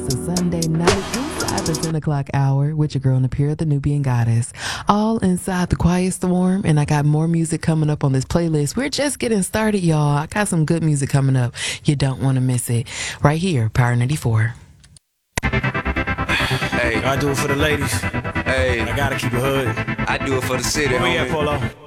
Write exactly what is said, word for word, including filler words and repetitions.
It's a Sunday night inside the ten o'clock hour with your girl Napier, the Nubian Goddess. All inside the Quiet Storm, and I got more music coming up on this playlist. We're just getting started, y'all. I got some good music coming up. You don't want to miss it. Right here, Power ninety-four. Hey, I do it for the ladies. hey, I gotta keep it hood. I do it for the city, Where we homie. at, Polo?